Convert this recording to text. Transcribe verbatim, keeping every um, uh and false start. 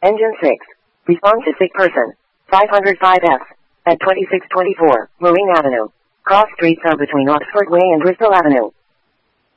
Engine six. Respond to sick person. five oh five F. At twenty-six twenty-four, Marine Avenue. Cross streets are between Oxford Way and Bristol Avenue.